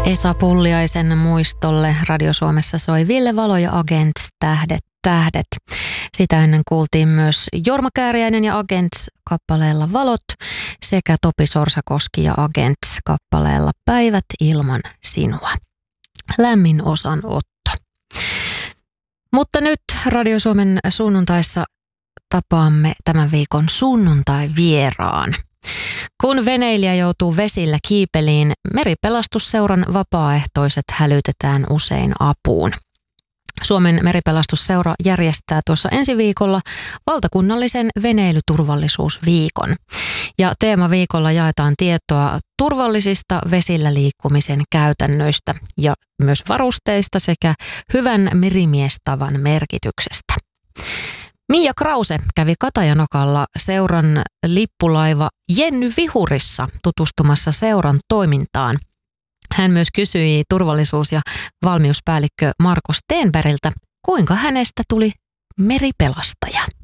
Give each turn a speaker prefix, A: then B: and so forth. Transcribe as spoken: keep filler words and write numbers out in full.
A: Esa Pulliaisen muistolle Radio Suomessa soi Ville Valo ja Agents tähdet tähdet. Sitä ennen kuultiin myös Jorma Kääriäinen ja Agents kappaleella Valot sekä Topi Sorsakoski ja Agents kappaleella Päivät ilman sinua. Lämmin osanotto. Mutta nyt Radio Suomen sunnuntaissa tapaamme tämän viikon sunnuntai-vieraan. Kun veneilijä joutuu vesillä kiipeliin, Meripelastusseuran vapaaehtoiset hälytetään usein apuun. Suomen Meripelastusseura järjestää tuossa ensi viikolla valtakunnallisen veneilyturvallisuusviikon. Ja teemaviikolla jaetaan tietoa turvallisista vesillä liikkumisen käytännöistä ja myös varusteista sekä hyvän merimiestavan merkityksestä. Mia Krause kävi Katajanokalla seuran lippulaiva Jenny Vihurissa tutustumassa seuran toimintaan. Hän myös kysyi turvallisuus- ja valmiuspäällikkö Marko Stenbergiltä, kuinka hänestä tuli meripelastaja.